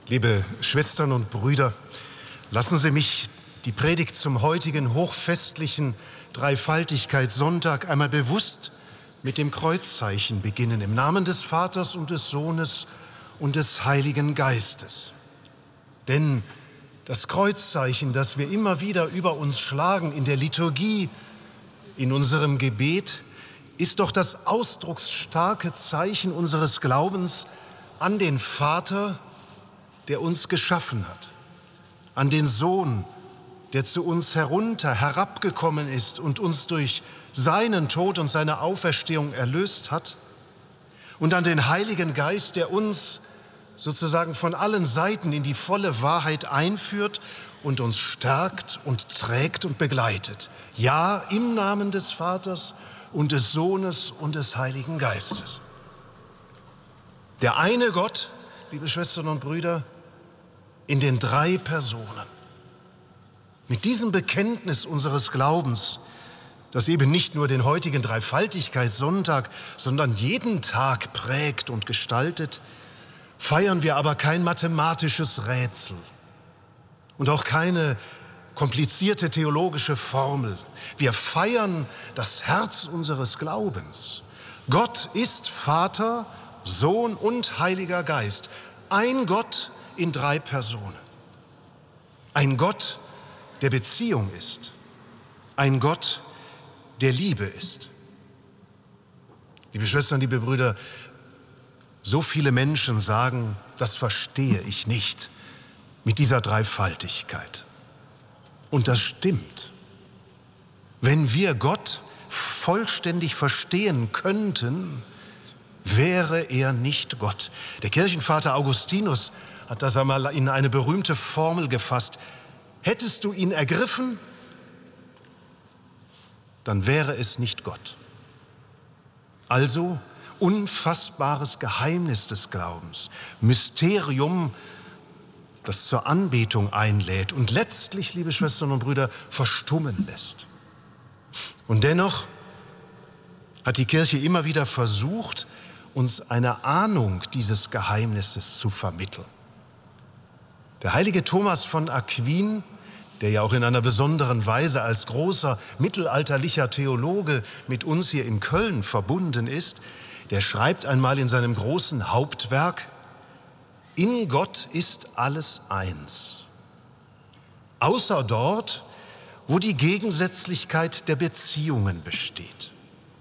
Liebe Schwestern und Brüder, lassen Sie mich die Predigt zum heutigen hochfestlichen Dreifaltigkeitssonntag einmal bewusst mit dem Kreuzzeichen beginnen, im Namen des Vaters und des Sohnes und des Heiligen Geistes. Denn das Kreuzzeichen, das wir immer wieder über uns schlagen in der Liturgie, in unserem Gebet, ist doch das ausdrucksstarke Zeichen unseres Glaubens an den Vater, der uns geschaffen hat, an den Sohn, der zu uns herabgekommen ist und uns durch seinen Tod und seine Auferstehung erlöst hat, und an den Heiligen Geist, der uns sozusagen von allen Seiten in die volle Wahrheit einführt und uns stärkt und trägt und begleitet. Ja, im Namen des Vaters und des Sohnes und des Heiligen Geistes. Der eine Gott, liebe Schwestern und Brüder, in den drei Personen. Mit diesem Bekenntnis unseres Glaubens, das eben nicht nur den heutigen Dreifaltigkeitssonntag, sondern jeden Tag prägt und gestaltet, feiern wir aber kein mathematisches Rätsel und auch keine komplizierte theologische Formel. Wir feiern das Herz unseres Glaubens. Gott ist Vater, Sohn und Heiliger Geist. Ein Gott in drei Personen. Ein Gott, der Beziehung ist. Ein Gott, der Liebe ist. Liebe Schwestern, liebe Brüder, so viele Menschen sagen, das verstehe ich nicht mit dieser Dreifaltigkeit. Und das stimmt. Wenn wir Gott vollständig verstehen könnten, wäre er nicht Gott. Der Kirchenvater Augustinus hat das einmal in eine berühmte Formel gefasst. Hättest du ihn ergriffen, dann wäre es nicht Gott. Also unfassbares Geheimnis des Glaubens, Mysterium, das zur Anbetung einlädt und letztlich, liebe Schwestern und Brüder, verstummen lässt. Und dennoch hat die Kirche immer wieder versucht, uns eine Ahnung dieses Geheimnisses zu vermitteln. Der heilige Thomas von Aquin, der ja auch in einer besonderen Weise als großer mittelalterlicher Theologe mit uns hier in Köln verbunden ist, der schreibt einmal in seinem großen Hauptwerk: In Gott ist alles eins, außer dort, wo die Gegensätzlichkeit der Beziehungen besteht.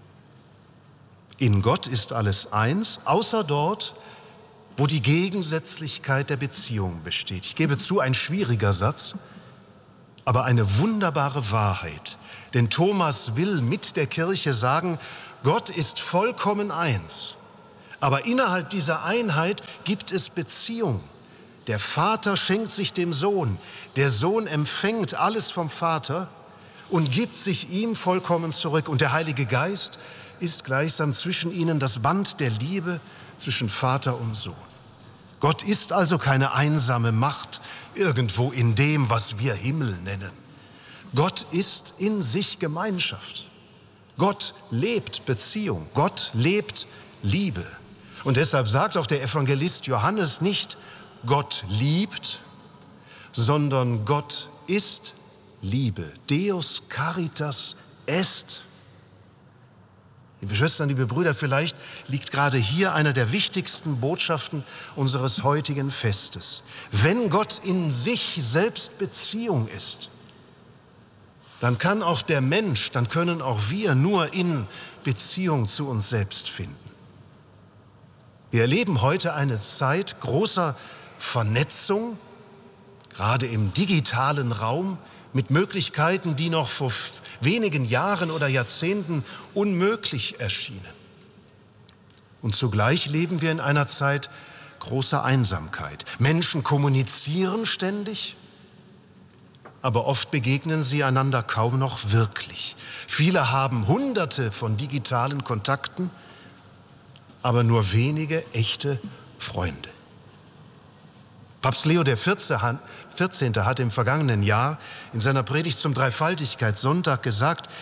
In Gott ist alles eins, außer dort, wo die Gegensätzlichkeit der Beziehung besteht. Ich gebe zu, ein schwieriger Satz, aber eine wunderbare Wahrheit. Denn Thomas will mit der Kirche sagen, Gott ist vollkommen eins. Aber innerhalb dieser Einheit gibt es Beziehung. Der Vater schenkt sich dem Sohn. Der Sohn empfängt alles vom Vater und gibt sich ihm vollkommen zurück. Und der Heilige Geist ist gleichsam zwischen ihnen das Band der Liebe zwischen Vater und Sohn. Gott ist also keine einsame Macht irgendwo in dem, was wir Himmel nennen. Gott ist in sich Gemeinschaft. Gott lebt Beziehung. Gott lebt Liebe. Und deshalb sagt auch der Evangelist Johannes nicht, Gott liebt, sondern Gott ist Liebe. Deus caritas est. Liebe Schwestern, liebe Brüder, vielleicht liegt gerade hier einer der wichtigsten Botschaften unseres heutigen Festes. Wenn Gott in sich selbst Beziehung ist, dann kann auch der Mensch, dann können auch wir nur in Beziehung zu uns selbst finden. Wir erleben heute eine Zeit großer Vernetzung, gerade im digitalen Raum, mit Möglichkeiten, die noch vor wenigen Jahren oder Jahrzehnten unmöglich erschienen. Und zugleich leben wir in einer Zeit großer Einsamkeit. Menschen kommunizieren ständig, aber oft begegnen sie einander kaum noch wirklich. Viele haben Hunderte von digitalen Kontakten, aber nur wenige echte Freunde. Papst Leo XIV. Hat im vergangenen Jahr in seiner Predigt zum Dreifaltigkeitssonntag gesagt,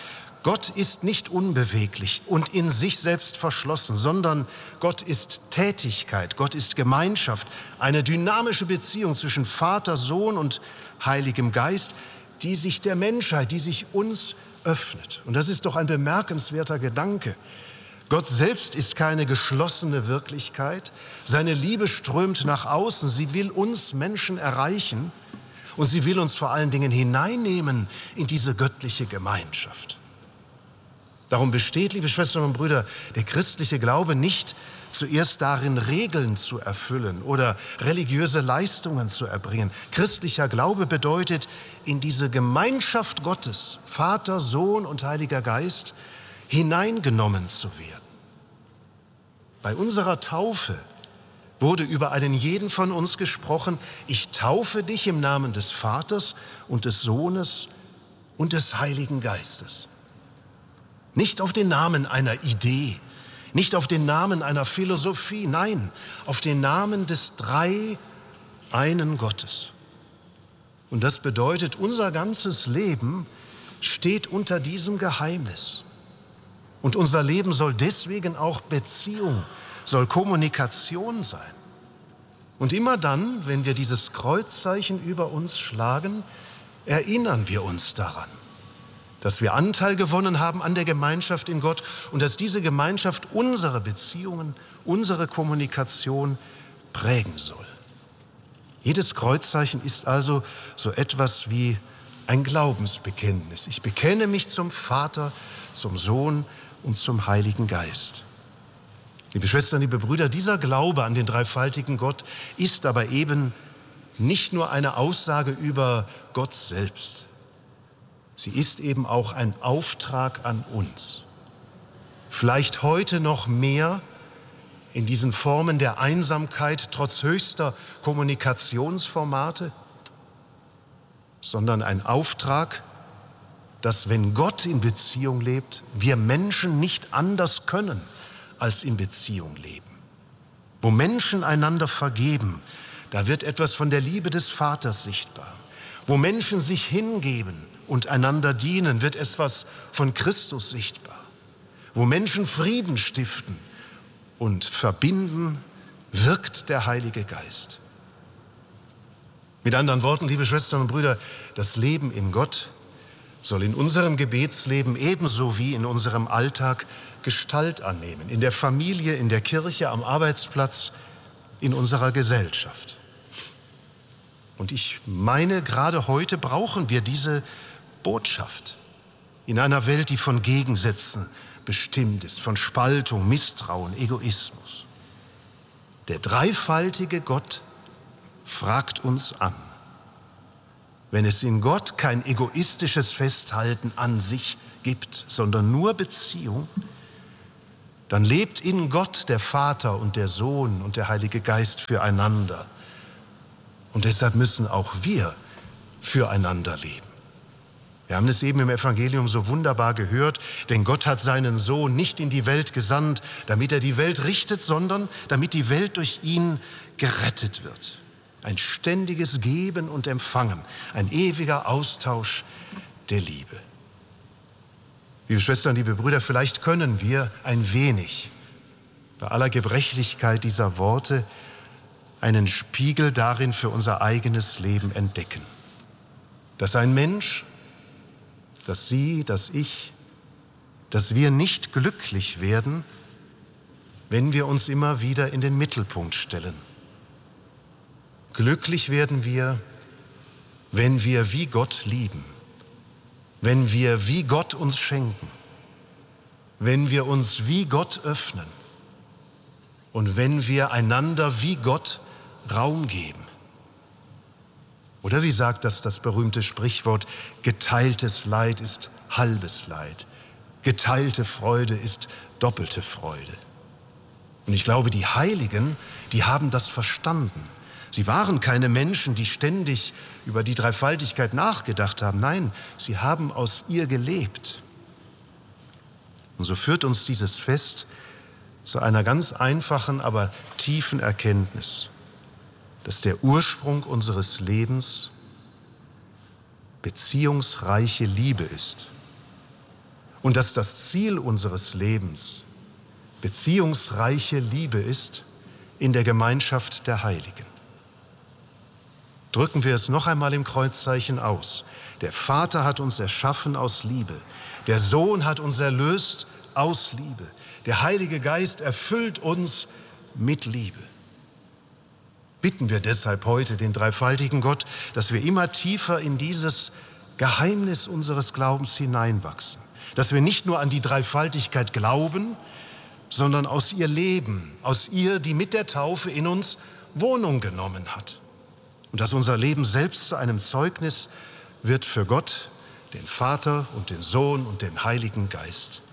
Gott ist nicht unbeweglich und in sich selbst verschlossen, sondern Gott ist Tätigkeit, Gott ist Gemeinschaft, eine dynamische Beziehung zwischen Vater, Sohn und Heiligem Geist, die sich der Menschheit, die sich uns öffnet. Und das ist doch ein bemerkenswerter Gedanke. Gott selbst ist keine geschlossene Wirklichkeit. Seine Liebe strömt nach außen. Sie will uns Menschen erreichen und sie will uns vor allen Dingen hineinnehmen in diese göttliche Gemeinschaft. Darum besteht, liebe Schwestern und Brüder, der christliche Glaube nicht zuerst darin, Regeln zu erfüllen oder religiöse Leistungen zu erbringen. Christlicher Glaube bedeutet, in diese Gemeinschaft Gottes, Vater, Sohn und Heiliger Geist, hineingenommen zu werden. Bei unserer Taufe wurde über einen jeden von uns gesprochen: Ich taufe dich im Namen des Vaters und des Sohnes und des Heiligen Geistes. Nicht auf den Namen einer Idee, nicht auf den Namen einer Philosophie, nein, auf den Namen des Dreieinen Gottes. Und das bedeutet, unser ganzes Leben steht unter diesem Geheimnis. Und unser Leben soll deswegen auch Beziehung, soll Kommunikation sein. Und immer dann, wenn wir dieses Kreuzzeichen über uns schlagen, erinnern wir uns daran, dass wir Anteil gewonnen haben an der Gemeinschaft in Gott und dass diese Gemeinschaft unsere Beziehungen, unsere Kommunikation prägen soll. Jedes Kreuzzeichen ist also so etwas wie ein Glaubensbekenntnis. Ich bekenne mich zum Vater, zum Sohn und zum Heiligen Geist. Liebe Schwestern, liebe Brüder, dieser Glaube an den dreifaltigen Gott ist aber eben nicht nur eine Aussage über Gott selbst. Sie ist eben auch ein Auftrag an uns. Vielleicht heute noch mehr in diesen Formen der Einsamkeit trotz höchster Kommunikationsformate, sondern ein Auftrag, dass, wenn Gott in Beziehung lebt, wir Menschen nicht anders können als in Beziehung leben. Wo Menschen einander vergeben, da wird etwas von der Liebe des Vaters sichtbar. Wo Menschen sich hingeben und einander dienen, wird etwas von Christus sichtbar. Wo Menschen Frieden stiften und verbinden, wirkt der Heilige Geist. Mit anderen Worten, liebe Schwestern und Brüder, das Leben in Gott soll in unserem Gebetsleben ebenso wie in unserem Alltag Gestalt annehmen. In der Familie, in der Kirche, am Arbeitsplatz, in unserer Gesellschaft. Und ich meine, gerade heute brauchen wir diese Botschaft in einer Welt, die von Gegensätzen bestimmt ist, von Spaltung, Misstrauen, Egoismus. Der dreifaltige Gott fragt uns an. Wenn es in Gott kein egoistisches Festhalten an sich gibt, sondern nur Beziehung, dann lebt in Gott der Vater und der Sohn und der Heilige Geist füreinander. Und deshalb müssen auch wir füreinander leben. Wir haben es eben im Evangelium so wunderbar gehört, denn Gott hat seinen Sohn nicht in die Welt gesandt, damit er die Welt richtet, sondern damit die Welt durch ihn gerettet wird. Ein ständiges Geben und Empfangen, ein ewiger Austausch der Liebe. Liebe Schwestern, liebe Brüder, vielleicht können wir ein wenig bei aller Gebrechlichkeit dieser Worte einen Spiegel darin für unser eigenes Leben entdecken. Dass ein Mensch, dass Sie, dass ich, dass wir nicht glücklich werden, wenn wir uns immer wieder in den Mittelpunkt stellen. Glücklich werden wir, wenn wir wie Gott lieben, wenn wir wie Gott uns schenken, wenn wir uns wie Gott öffnen und wenn wir einander wie Gott Raum geben. Oder wie sagt das berühmte Sprichwort, geteiltes Leid ist halbes Leid, geteilte Freude ist doppelte Freude. Und ich glaube, die Heiligen, die haben das verstanden. Sie waren keine Menschen, die ständig über die Dreifaltigkeit nachgedacht haben. Nein, sie haben aus ihr gelebt. Und so führt uns dieses Fest zu einer ganz einfachen, aber tiefen Erkenntnis, dass der Ursprung unseres Lebens beziehungsreiche Liebe ist und dass das Ziel unseres Lebens beziehungsreiche Liebe ist in der Gemeinschaft der Heiligen. Drücken wir es noch einmal im Kreuzzeichen aus. Der Vater hat uns erschaffen aus Liebe. Der Sohn hat uns erlöst aus Liebe. Der Heilige Geist erfüllt uns mit Liebe. Bitten wir deshalb heute den dreifaltigen Gott, dass wir immer tiefer in dieses Geheimnis unseres Glaubens hineinwachsen. Dass wir nicht nur an die Dreifaltigkeit glauben, sondern aus ihr leben, aus ihr, die mit der Taufe in uns Wohnung genommen hat. Und dass unser Leben selbst zu einem Zeugnis wird für Gott, den Vater und den Sohn und den Heiligen Geist.